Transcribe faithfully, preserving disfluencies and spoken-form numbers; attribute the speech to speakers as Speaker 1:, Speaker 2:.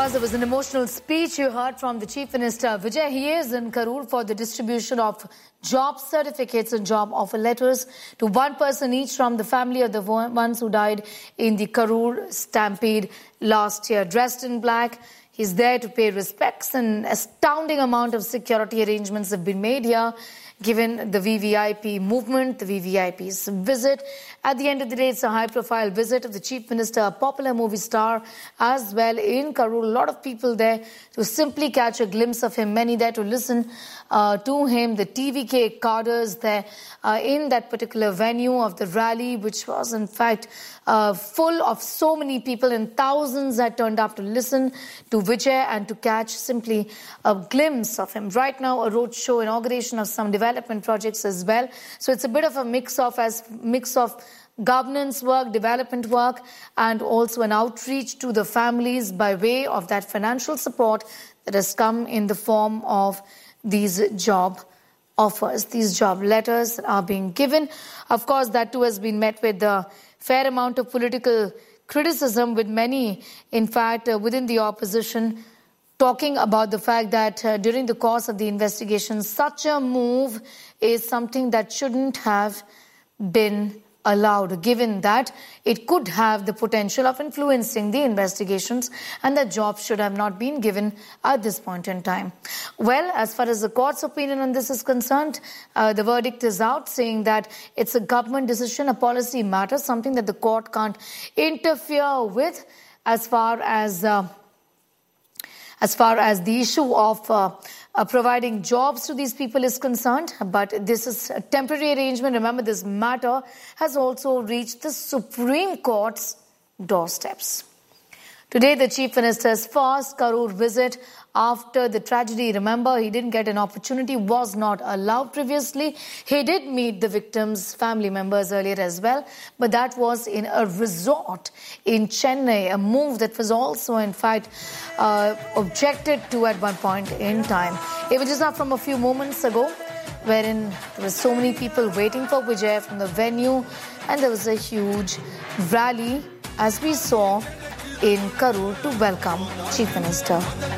Speaker 1: course, there was an emotional speech you heard from the Chief Minister, Vijay. He is in Karur for the distribution of job certificates and job offer letters to one person each from the family of the ones who died in the Karur stampede last year. Dressed in black, he's there to pay respects. An astounding amount of security arrangements have been made here, given the V V I P movement, the V V I P's visit. At the end of the day, it's a high-profile visit of the Chief Minister, a popular movie star as well in Karur. A lot of people there to simply catch a glimpse of him, many there to listen uh, to him. The T V K cadres there uh, in that particular venue of the rally, which was in fact uh, full of so many people, and thousands that turned up to listen to Vijay and to catch simply a glimpse of him. Right now, a roadshow, inauguration of some development projects as well. So it's a bit of a mix of as mix of governance work, development work, and also an outreach to the families by way of that financial support that has come in the form of these job offers. These job letters are being given. Of course, that too has been met with a fair amount of political criticism, with many, in fact, uh, within the opposition, talking about the fact that uh, during the course of the investigation, such a move is something that shouldn't have been allowed, given that it could have the potential of influencing the investigations, and the job should have not been given at this point in time. Well, as far as the court's opinion on this is concerned, uh, the verdict is out, saying that it's a government decision, a policy matter, something that the court can't interfere with as far as uh, as far as the issue of uh, uh, providing jobs to these people is concerned. But this is a temporary arrangement. Remember, this matter has also reached the Supreme Court's doorsteps. Today, the Chief Minister's first Karur visit after the tragedy. Remember, he didn't get an opportunity, was not allowed previously. He did meet the victims' family members earlier as well, but that was in a resort in Chennai, a move that was also, in fact, uh, objected to at one point in time. Images are from a few moments ago, wherein there were so many people waiting for Vijay from the venue, and there was a huge rally, as we saw, in Karur to welcome Chief Minister.